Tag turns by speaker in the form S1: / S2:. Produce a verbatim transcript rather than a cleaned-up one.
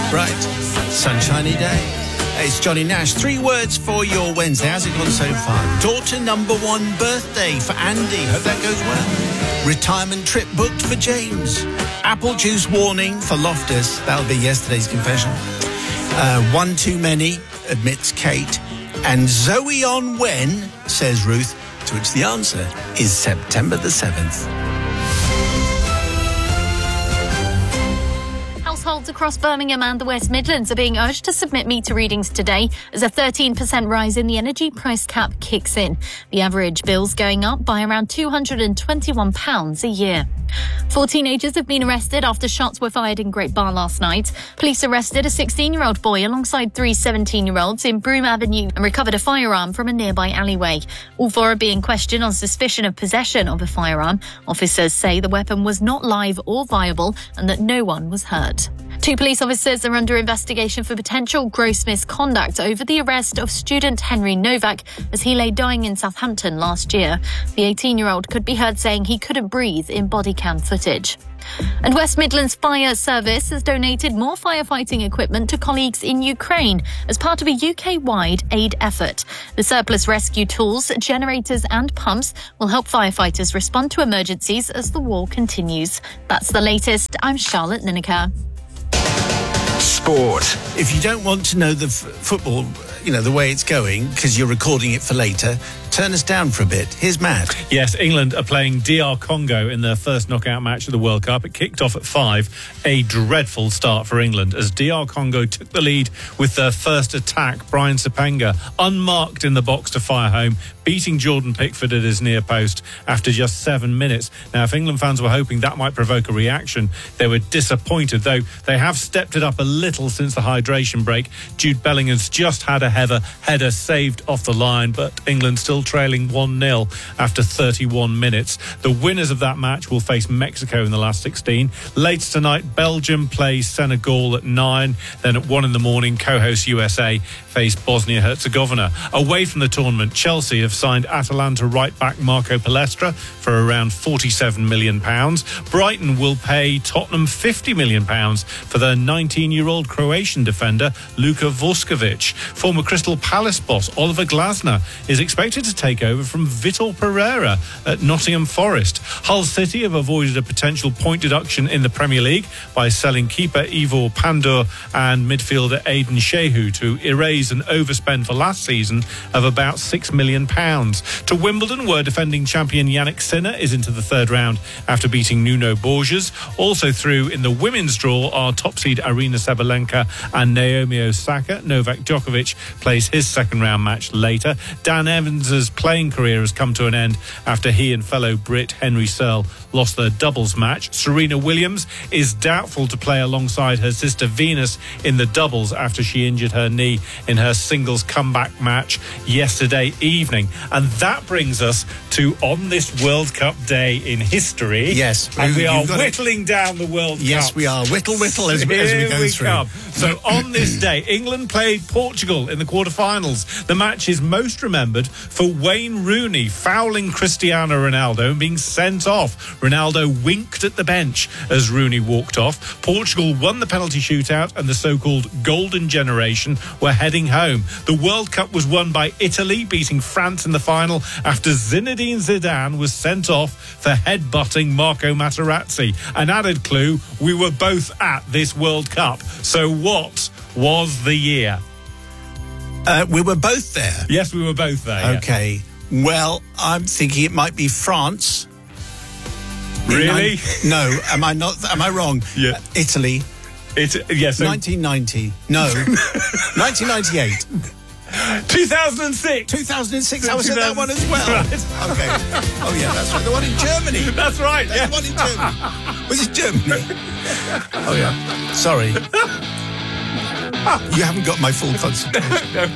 S1: Bright, sunshiny day. It's Johnny Nash. Three words for your Wednesday. How's it gone so far? Daughter number one birthday for Andy. Hope that goes well. Retirement trip booked for James. Apple juice warning for Loftus. That'll be yesterday's confession. Uh, one too many, admits Kate. And Zoe on when, says Ruth, to which the answer is September the seventh.
S2: Households across Birmingham and the West Midlands are being urged to submit meter readings today as a thirteen percent rise in the energy price cap kicks in. The average bill's going up by around two hundred twenty-one pounds a year. Four teenagers have been arrested after shots were fired in Great Barr last night. Police arrested a sixteen-year-old boy alongside three seventeen-year-olds in Broome Avenue and recovered a firearm from a nearby alleyway. All four are being questioned on suspicion of possession of a firearm. Officers say the weapon was not live or viable and that no one was hurt. Two police officers are under investigation for potential gross misconduct over the arrest of student Henry Novak as he lay dying in Southampton last year. The eighteen-year-old could be heard saying he couldn't breathe in body cam footage. And West Midlands Fire Service has donated more firefighting equipment to colleagues in Ukraine as part of a U K-wide aid effort. The surplus rescue tools, generators and pumps will help firefighters respond to emergencies as the war continues. That's the latest. I'm Charlotte Lineker.
S3: Sport.
S1: If you don't want to know the f- football, you know, the way it's going, because you're recording it for later, turn us down for a bit. Here's Matt.
S4: Yes, England are playing D R Congo in their first knockout match of the World Cup. It kicked off at five. A dreadful start for England as D R Congo took the lead with their first attack. Brian Sapanga, unmarked in the box to fire home, beating Jordan Pickford at his near post after just seven minutes. Now, if England fans were hoping that might provoke a reaction, they were disappointed, though they have stepped it up a little since the hydration break. Jude Bellingham's just had a header, header saved off the line, but England still trailing one nil after thirty-one minutes. The winners of that match will face Mexico in the last sixteen. Later tonight, Belgium plays Senegal at nine. Then at one in the morning, co-host U S A face Bosnia-Herzegovina. Away from the tournament, Chelsea have signed Atalanta right-back Marco Palestra for around forty-seven million pounds. Brighton will pay Tottenham fifty million pounds for their nineteen-year-old Croatian defender Luka Vuskovic. Former Crystal Palace boss Oliver Glasner is expected to take over from Vitor Pereira at Nottingham Forest. Hull City have avoided a potential point deduction in the Premier League by selling keeper Ivor Pandur and midfielder Aidan Shehu to erase an overspend for last season of about six million pounds. To Wimbledon, where defending champion Yannick Sinner is into the third round after beating Nuno Borges. Also through in the women's draw are top seed Arina Sabalenka and Naomi Osaka. Novak Djokovic plays his second round match later. Dan Evans' playing career has come to an end after he and fellow Brit Henry Searle lost their doubles match. Serena Williams is doubtful to play alongside her sister Venus in the doubles after she injured her knee in her singles comeback match yesterday evening. And that brings us to on this World Cup day in history.
S1: Yes.
S4: And we are
S1: whittling
S4: whittling down the World Cup.
S1: Yes, we are. Whittle, whittle as, as we go
S4: we
S1: through.
S4: Come. So on this day, England played Portugal in the quarterfinals. The match is most remembered for Wayne Rooney fouling Cristiano Ronaldo and being sent off. Ronaldo winked at the bench as Rooney walked off. Portugal won the penalty shootout and the so-called golden generation were heading home. The World Cup was won by Italy, beating France in the final after Zinedine Zidane was sent off for headbutting Marco Materazzi. An added clue, we were both at this World Cup. So what was the year?
S1: Uh, we were both there.
S4: Yes, we were both there.
S1: Okay. Yeah. Well, I'm thinking it might be France.
S4: Really?
S1: Nine, no, am I not? Am I wrong?
S4: Yeah.
S1: Uh, Italy.
S4: It, yeah, so
S1: nineteen ninety. No. nineteen ninety-eight.
S4: two thousand six.
S1: two thousand six. I was at that one as well.
S4: Right.
S1: Okay. Oh, yeah, that's right. The one in Germany.
S4: That's right.
S1: That's
S4: Yeah.
S1: the one in Germany. Was it Germany? Oh, yeah. Sorry. You haven't got my full concentration.
S4: No.